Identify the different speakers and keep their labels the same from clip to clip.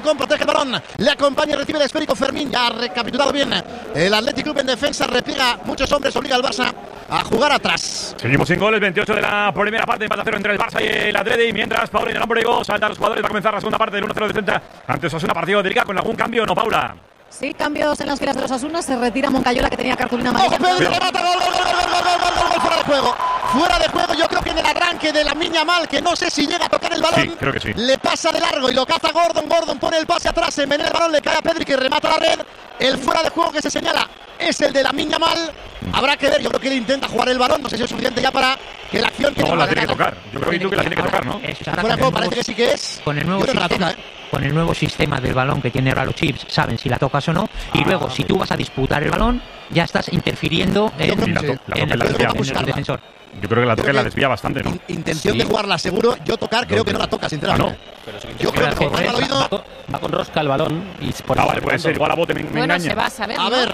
Speaker 1: protege el balón, le acompaña y recibe el esférico Fermín. Ya ha recapitulado bien el Athletic Club en defensa, repliega muchos hombres, obliga al Barça a jugar atrás.
Speaker 2: Seguimos sin goles, 28 de la primera parte, empate a 0 entre el Barça y el Athletic, mientras Paula y el Hamburgo saltan los jugadores. Va a comenzar la segunda parte del 1-0 de Celta ante Osasuna, partido delicado con algún cambio, ¿no, Paula?
Speaker 3: Sí, cambios en las filas de los Osasuna. Se retira Moncayola, que tenía cartulina amarilla.
Speaker 1: Pedri remata, gol, fuera de juego. Fuera de juego, yo creo que en el arranque de Lamine Yamal, que no sé si llega a tocar el balón.
Speaker 2: Sí, creo que sí.
Speaker 1: Le pasa de largo y lo caza Gordon. Gordon pone el pase atrás, se envenena el balón, le cae a Pedri, que remata la red. El fuera de juego que se señala es el de Lamine Yamal. Habrá que ver, yo creo que él intenta jugar el balón. No sé si es suficiente ya para que la acción...
Speaker 2: No, la tiene que tocar. Yo creo que tú que la tiene que tocar, ¿no?
Speaker 1: Fuera de juego parece que sí que es.
Speaker 4: Con el nuevo sistema, con el nuefo sistema del balón que tiene ahora los chips, saben si la tocas o no. Y luego, si tú vas a disputar el balón, ya estás interfiriendo en el defensor.
Speaker 2: Yo creo que la toca y la desvía bastante, ¿no?
Speaker 1: Intención de jugarla seguro. Yo tocar, creo que no la toca, sinceramente. Yo creo que
Speaker 5: va con rosca el balón. Y por
Speaker 2: vale, puede ser. Igual a bote me engaña.
Speaker 3: Se va a saber.
Speaker 1: A ver.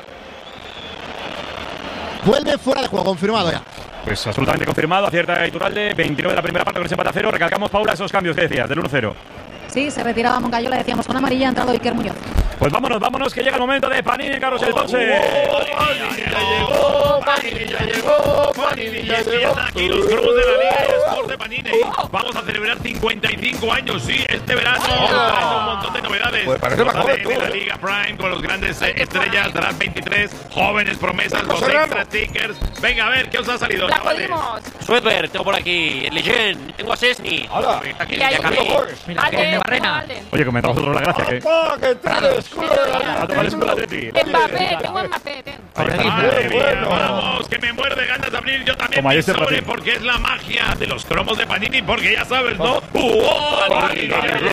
Speaker 1: Vuelve fuera de juego, confirmado ya.
Speaker 2: Pues absolutamente confirmado. Acierta Iturralde. 29 de la primera parte con ese empate a 0. Recalcamos, Paula, esos cambios que decías, del 1-0.
Speaker 3: Sí, se retiraba Moncayola, decíamos con amarilla, ha entrado Iker Muñoz.
Speaker 2: Pues vámonos, que llega el momento de Panini, Carlos el Ponce.
Speaker 6: Panini ya llegó. Están aquí los cromos de la Liga eSports de Panini. Vamos a celebrar 55 años, sí, este verano. Traemos un montón de novedades.
Speaker 7: Pues parece más joven tú.
Speaker 6: La Liga Prime con los grandes estrellas de las 23, jóvenes promesas, los extra stickers. Venga, a ver, ¿qué os ha salido, chavales?
Speaker 5: Suéter, tengo por aquí el Legend, tengo a Sesni.
Speaker 7: Hola.
Speaker 4: Mira, que en Barrena.
Speaker 2: Oye, comentamos vosotros la gracia, que a tomar el escudo Atleti.
Speaker 3: Mbappé, tengo Mbappé.
Speaker 6: Madre mía, vamos, que me muerde ganas de abrir yo también mi sobre, porque es la magia de los cromos de Panini, porque ya sabes, ¿no? Panini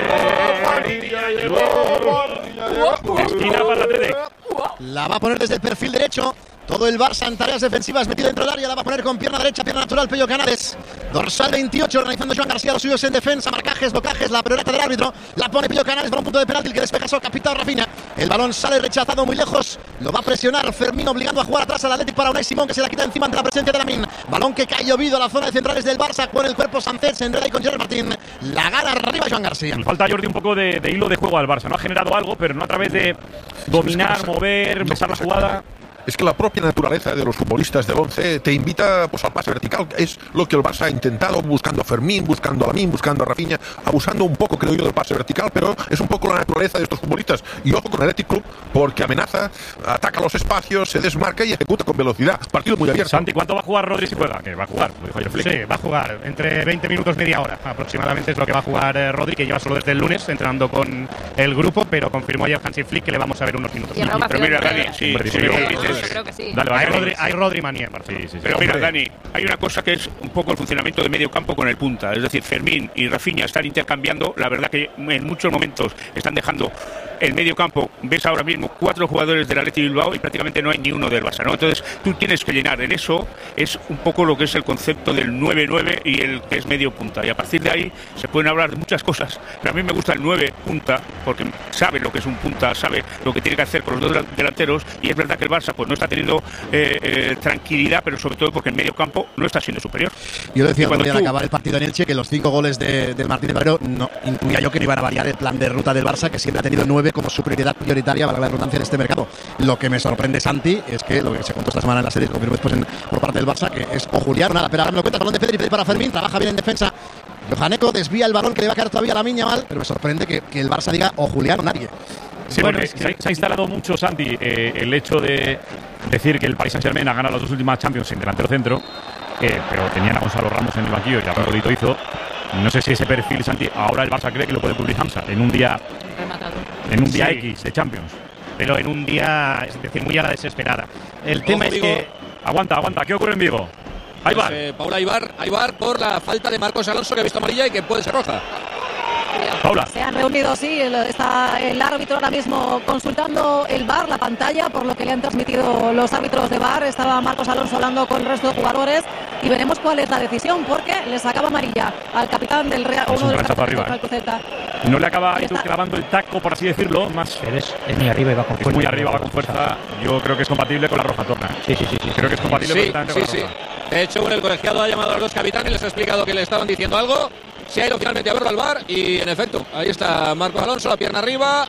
Speaker 6: ya llegó.
Speaker 2: Esquina para Atleti.
Speaker 1: La va a poner desde el perfil derecho. Todo el Barça en tareas defensivas metido dentro del área. La va a poner con pierna derecha, pierna natural, Pello Canales. Dorsal 28, organizando Joan García, los suyos en defensa. Marcajes, blocajes, la prioridad del árbitro. La pone Pello Canales para un punto de penalti, el que despeja su capitán Rafinha. El balón sale rechazado muy lejos. Lo va a presionar Fermín, obligando a jugar atrás al Athletic para Unai Simón, que se la quita encima ante la presencia de Lamine. Balón que cae llovido a la zona de centrales del Barça. Con el cuerpo Sánchez, se enreda ahí con Gerard Martín. La gana arriba Joan García.
Speaker 2: Le falta, Jordi, un poco de hilo de juego al Barça. No ha generado algo, pero no a través de dominar, mover, empezar la jugada.
Speaker 7: Es que la propia naturaleza de los futbolistas del 11 te invita pues al pase vertical. Es lo que el Barça ha intentado, buscando a Fermín, buscando a Lamine, buscando a Rafinha, abusando un poco, creo yo, del pase vertical, pero es un poco la naturaleza de estos futbolistas. Y ojo con el Athletic Club, porque amenaza, ataca los espacios, se desmarca y ejecuta con velocidad. Partido muy abierto.
Speaker 2: Santi, ¿cuánto va a jugar Rodri si juega? Que va a jugar, lo dijo ayer Flick.
Speaker 8: Sí, va a jugar entre 20 minutos, media hora aproximadamente es lo que va a jugar Rodri, que lleva solo desde el lunes entrenando con el grupo, pero confirmó ayer Hansi Flick que le vamos a ver unos minutos.
Speaker 6: Pero mira, Dani, sí,
Speaker 3: creo que sí.
Speaker 2: Dale,
Speaker 8: hay Rodri Manía. Sí.
Speaker 6: Pero mira, Dani, hay una cosa que es un poco el funcionamiento de medio campo con el punta. Es decir, Fermín y Rafinha están intercambiando. La verdad que en muchos momentos están dejando el medio campo. Ves ahora mismo 4 jugadores del Athletic Bilbao y prácticamente no hay ni uno del Barça, ¿no? Entonces tú tienes que llenar. En eso es un poco lo que es el concepto del 9-9 y el que es medio punta. Y a partir de ahí se pueden hablar de muchas cosas. Pero a mí me gusta el 9 punta porque sabe lo que es un punta, sabe lo que tiene que hacer con los dos delanteros. Y es verdad que el Barça pues no está teniendo tranquilidad, pero sobre todo porque el medio campo no está siendo superior.
Speaker 1: Yo decía cuando al acabar el partido en Elche que los 5 goles del Martínez Valero no intuía yo que no iban a variar el plan de ruta del Barça, que siempre ha tenido 9 como su prioridad prioritaria para la redundancia de este mercado. Lo que me sorprende, Santi, es que lo que se contó esta semana en la serie, lo confirmó después por parte del Barça, que es o Julián o nada. Pero ahora me lo cuenta, balón de Pedri para Fermín, trabaja bien en defensa. Johaneco desvía el balón que le va a quedar todavía a Lamine Yamal, pero me sorprende que el Barça diga o Julián o nadie.
Speaker 2: Sí, bueno, se ha instalado mucho, Santi, el hecho de decir que el Paris Saint-Germain ha ganado las 2 últimas Champions sin delantero centro, pero tenían a Gonzalo Ramos en el banquillo y a Raulito hizo. No sé si ese perfil, Santi, ahora el Barça cree que lo puede cubrir Hamza en un día X de Champions.
Speaker 8: Pero en un día, es decir, muy a la desesperada. El tema es que...
Speaker 2: Aguanta, ¿qué ocurre en Vigo? Aybar.
Speaker 5: Paula Aybar por la falta de Marcos Alonso, que ha visto amarilla y que puede ser roja.
Speaker 2: Paula.
Speaker 3: Se han reunido, sí, está el árbitro ahora mismo consultando el VAR, la pantalla, por lo que le han transmitido los árbitros de VAR. Estaba Marcos Alonso hablando con el resto de jugadores y veremos cuál es la decisión, porque le sacaba amarilla al capitán del Real, uno de los capitanes del Celta.
Speaker 2: No le acaba clavando el taco, por así decirlo, más.
Speaker 4: Es muy arriba y va con fuerza.
Speaker 2: Es muy arriba, va con fuerza. Yo creo que es compatible con la roja torna.
Speaker 4: Sí.
Speaker 2: Creo que es compatible con la roja.
Speaker 5: De hecho, el colegiado ha llamado a los 2 capitanes, les ha explicado que le estaban diciendo algo. Se ha ido finalmente a verlo al VAR y, en efecto, ahí está Marcos Alonso, la pierna arriba,